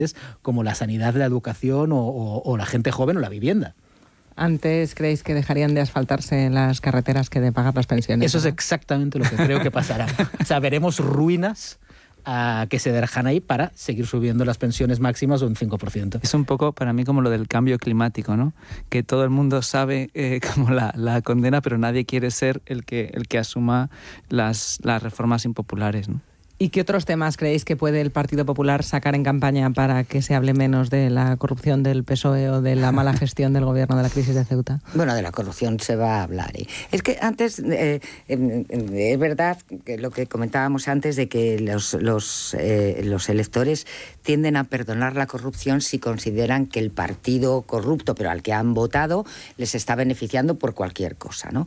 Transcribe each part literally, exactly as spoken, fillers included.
como la sanidad, la educación o, o, o la gente joven o la vivienda. Antes creéis que dejarían de asfaltarse las carreteras que de pagar las pensiones. Eso, ¿no? Es exactamente lo que creo que pasará. O sea, veremos ruinas a que se dejan ahí para seguir subiendo las pensiones máximas un cinco por ciento. Es un poco para mí como lo del cambio climático, ¿no? Que todo el mundo sabe eh, como la, la condena, pero nadie quiere ser el que, el que asuma las, las reformas impopulares, ¿no? ¿Y qué otros temas creéis que puede el Partido Popular sacar en campaña para que se hable menos de la corrupción del P S O E o de la mala gestión del gobierno de la crisis de Ceuta? Bueno, de la corrupción se va a hablar. ¿eh? Es que antes, eh, eh, es verdad que lo que comentábamos antes de que los, los, eh, los electores tienden a perdonar la corrupción si consideran que el partido corrupto, pero al que han votado, les está beneficiando por cualquier cosa, ¿no?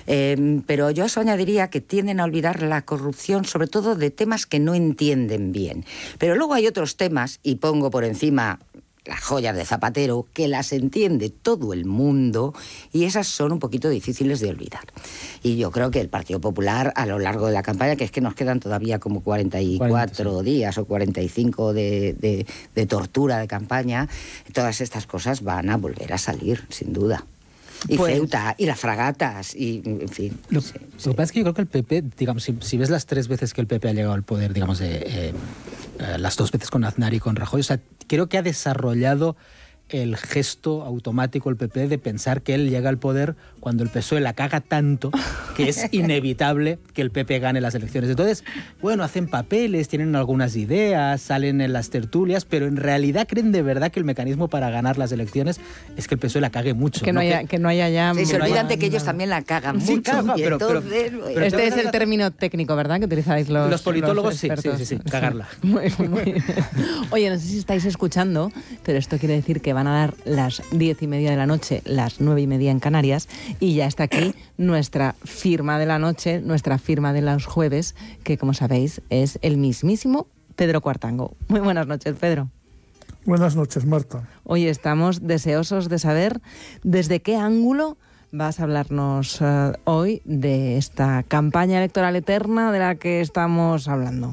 Eh, pero yo a eso añadiría que tienden a olvidar la corrupción, sobre todo de temas que no entienden bien. Pero luego hay otros temas, y pongo por encima las joyas de Zapatero, que las entiende todo el mundo, y esas son un poquito difíciles de olvidar. Y yo creo que el Partido Popular, a lo largo de la campaña, que es que nos quedan todavía como cuarenta y cuatro cuarenta, sí. días o cuarenta y cinco de, de, de tortura de campaña, todas estas cosas van a volver a salir, sin duda. Y pues, Ceuta, y las fragatas, y en fin. Lo, sí, lo sí. que pasa es que yo creo que el P P, digamos, si, si ves las tres veces que el P P ha llegado al poder, digamos, eh, eh, eh, las dos veces con Aznar y con Rajoy, o sea, creo que ha desarrollado el gesto automático el P P de pensar que él llega al poder cuando el P S O E la caga tanto que es inevitable que el P P gane las elecciones. Entonces, bueno, hacen papeles, tienen algunas ideas, salen en las tertulias, pero en realidad creen de verdad que el mecanismo para ganar las elecciones es que el P S O E la cague mucho. Que no, ¿no? haya, que, que no haya ya... Sí, se no olvidan haya, de que ellos también la cagan sí, mucho. Caga, y pero, entonces, pero, pero, este es el término técnico, ¿verdad? Que utilizáis los Los politólogos, los sí, sí, sí, sí, cagarla. Muy, muy. Oye, no sé si estáis escuchando, pero esto quiere decir que van a dar las diez y media de la noche, las nueve y media en Canarias, y ya está aquí nuestra firma de la noche, nuestra firma de los jueves, que como sabéis es el mismísimo Pedro Cuartango. Muy buenas noches, Pedro. Buenas noches, Marta. Hoy estamos deseosos de saber desde qué ángulo vas a hablarnos uh, hoy de esta campaña electoral eterna de la que estamos hablando.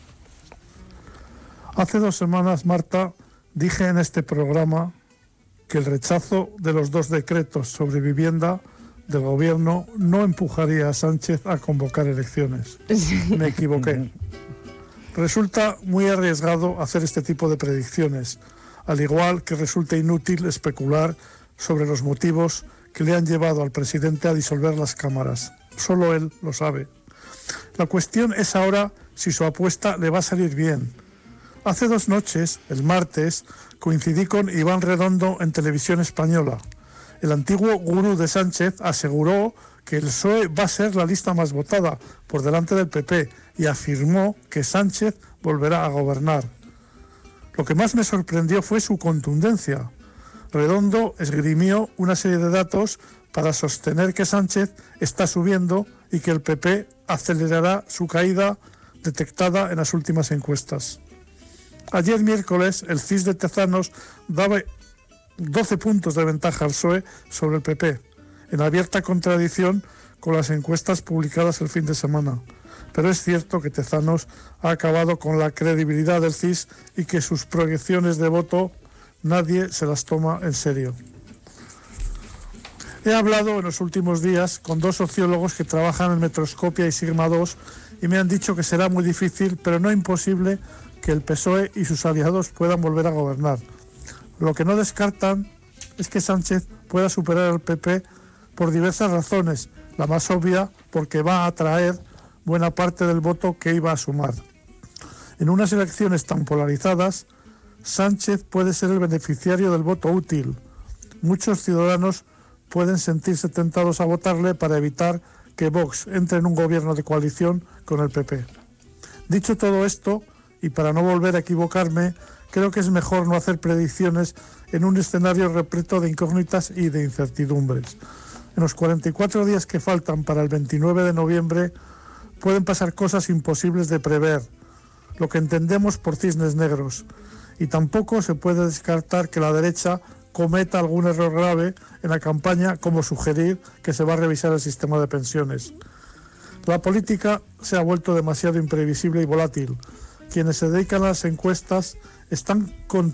Hace dos semanas, Marta, dije en este programa que el rechazo de los dos decretos sobre vivienda del gobierno no empujaría a Sánchez a convocar elecciones. Sí. Me equivoqué. Resulta muy arriesgado hacer este tipo de predicciones, al igual que resulta inútil especular sobre los motivos que le han llevado al presidente a disolver las cámaras. Solo él lo sabe. La cuestión es ahora si su apuesta le va a salir bien. Hace dos noches, el martes, coincidí con Iván Redondo en Televisión Española. El antiguo gurú de Sánchez aseguró que el P S O E va a ser la lista más votada por delante del P P y afirmó que Sánchez volverá a gobernar. Lo que más me sorprendió fue su contundencia. Redondo esgrimió una serie de datos para sostener que Sánchez está subiendo y que el P P acelerará su caída detectada en las últimas encuestas. Ayer miércoles el C I S de Tezanos daba doce puntos de ventaja al P S O E sobre el P P, en abierta contradicción con las encuestas publicadas el fin de semana. Pero es cierto que Tezanos ha acabado con la credibilidad del C I S y que sus proyecciones de voto nadie se las toma en serio. He hablado en los últimos días con dos sociólogos que trabajan en Metroscopia y Sigma dos y me han dicho que será muy difícil, pero no imposible, que el P S O E y sus aliados puedan volver a gobernar. Lo que no descartan es que Sánchez pueda superar al P P por diversas razones, la más obvia porque va a atraer buena parte del voto que iba a sumar. En unas elecciones tan polarizadas, Sánchez puede ser el beneficiario del voto útil. Muchos ciudadanos pueden sentirse tentados a votarle para evitar que Vox entre en un gobierno de coalición con el P P. Dicho todo esto, y para no volver a equivocarme, creo que es mejor no hacer predicciones en un escenario repleto de incógnitas y de incertidumbres. En los cuarenta y cuatro días que faltan para el veintinueve de noviembre pueden pasar cosas imposibles de prever, lo que entendemos por cisnes negros, y tampoco se puede descartar que la derecha cometa algún error grave en la campaña, como sugerir que se va a revisar el sistema de pensiones. La política se ha vuelto demasiado imprevisible y volátil. Quienes se dedican a las encuestas están